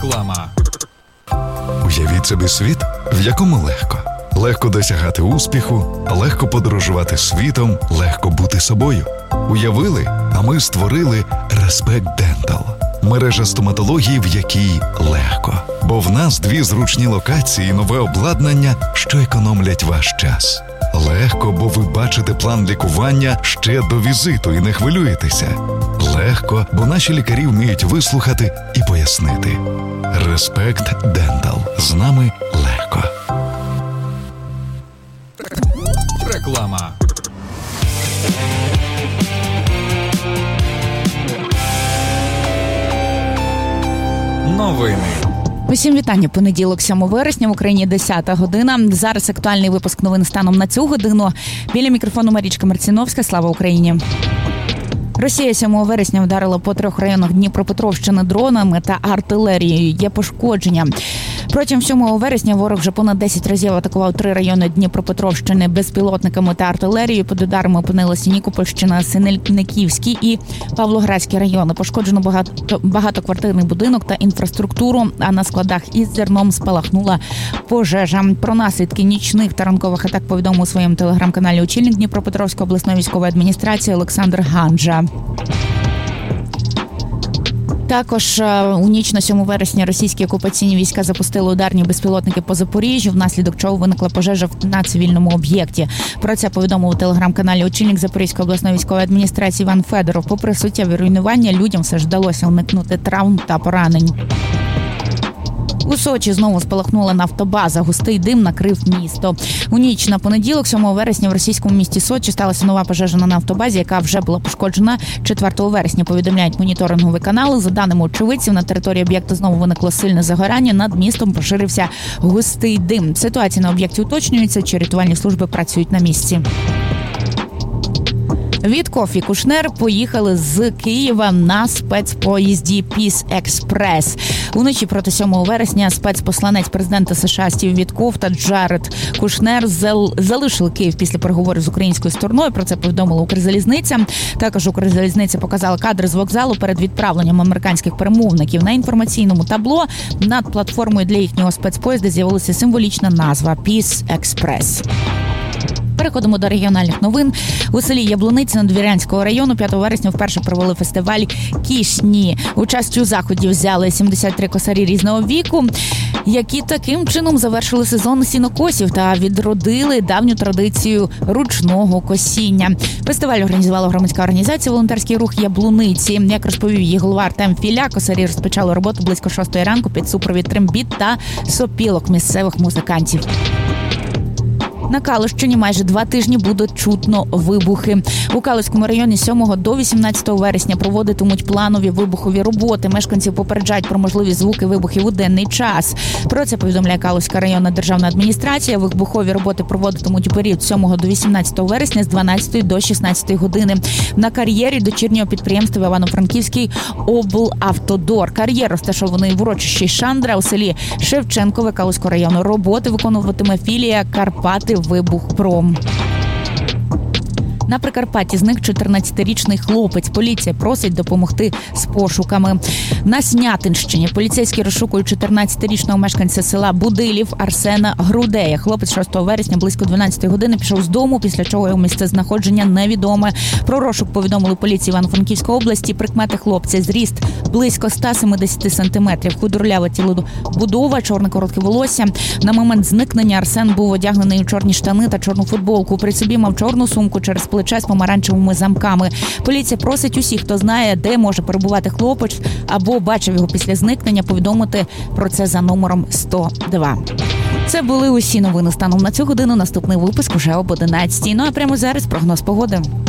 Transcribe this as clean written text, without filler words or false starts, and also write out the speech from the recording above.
Реклама. Уявіть собі світ, в якому легко. Легко досягати успіху, легко подорожувати світом, легко бути собою. Уявили, а ми створили Respect Dental. Мережа стоматології, в якій легко. Бо в нас 2 зручні локації і нове обладнання, що економлять ваш час. Легко, бо ви бачите план лікування ще до візиту і не хвилюєтеся. Легко, бо наші лікарі вміють вислухати і пояснити. Respect Dental. З нами легко. Реклама. Новини. Усім вітання. Понеділок, 7 вересня, в Україні 10 година. Зараз актуальний випуск новин станом на цю годину. Біля мікрофону Марічка Марціновська. Слава Україні. Росія 7 вересня вдарила по 3 районах Дніпропетровщини дронами та артилерією. Є пошкодження. Протягом 7 вересня ворог вже понад 10 разів атакував 3 райони Дніпропетровщини безпілотниками та артилерією. Під ударами опинилися Нікопольщина, Синельниківський і Павлоградські райони. Пошкоджено багатоквартирний будинок та інфраструктуру, а на складах із зерном спалахнула пожежа. Про наслідки нічних та ранкових атак повідомив у своєму телеграм-каналі очільник Дніпропетровської обласної військової адміністрації Олександр Ганджа. Також у ніч на 7 вересня російські окупаційні війська запустили ударні безпілотники по Запоріжжю, внаслідок чого виникла пожежа на цивільному об'єкті. Про це повідомив у телеграм-каналі очільник Запорізької обласної військової адміністрації Іван Федоров. Попри суттєві руйнування, людям все ж вдалося уникнути травм та поранень. У Сочі знову спалахнула нафтобаза. Густий дим накрив місто. У ніч на понеділок, 7 вересня, в російському місті Сочі сталася нова пожежа на нафтобазі, яка вже була пошкоджена 4 вересня, повідомляють моніторингові канали. За даними очевидців, на території об'єкту знову виникло сильне загорання, над містом поширився густий дим. Ситуація на об'єкті уточнюється, чи рятувальні служби працюють на місці. Вітков і Кушнер поїхали з Києва на спецпоїзді Peace Express. Уночі проти 7 вересня спецпосланець президента США Стів Вітков та Джаред Кушнер залишили Київ після переговорів з українською стороною. Про це повідомила Укрзалізниця. Також Укрзалізниця показала кадри з вокзалу перед відправленням американських перемовників. На інформаційному табло над платформою для їхнього спецпоїзда з'явилася символічна назва Peace Express. Переходимо до регіональних новин. У селі Яблуниця Надвірянського району 5 вересня вперше провели фестиваль «Кішні». Участь у заході взяли 73 косарі різного віку, які таким чином завершили сезон сінокосів та відродили давню традицію ручного косіння. Фестиваль організувала громадська організація «Волонтерський рух Яблуниці». Як розповів її голова Артем Філя, косарі розпочали роботу близько 6 ранку під супровід трембіт та сопілок місцевих музикантів. На Калущині майже 2 тижні буде чутно вибухи. У Калуському районі 7 до 18 вересня проводитимуть планові вибухові роботи. Мешканців попереджають про можливі звуки вибухів у денний час. Про це повідомляє Калуська районна державна адміністрація. Вибухові роботи проводитимуть у період 7 до 18 вересня з 12 до 16 години. На кар'єрі дочірнього підприємства Івано-Франківський облавтодор. Кар'єр розташований в урочищі Шандра у селі Шевченкове Калуського району. Роботи виконуватиме філія «Карпати Вибухпром». На Прикарпатті зник 14-річний хлопець. Поліція просить допомогти з пошуками. На Снятинщині поліцейські розшукують 14-річного мешканця села Будилів Арсена Грудея. Хлопець 6 вересня близько 12 години пішов з дому, після чого його місцезнаходження невідоме. Про розшук повідомили поліції Івано-Франківської області. Прикмети хлопця: зріст близько 170 сантиметрів, худорлява тілобудова, чорне коротке волосся. На момент зникнення Арсен був одягнений у чорні штани та чорну футболку. При собі мав чорну сумку через плече з помаранчевими замками. Поліція просить усіх, хто знає, де може перебувати хлопець або бачив його після зникнення, повідомити про це за номером 102. Це були усі новини станом на цю годину. Наступний випуск уже об 11:00. Ну а прямо зараз прогноз погоди.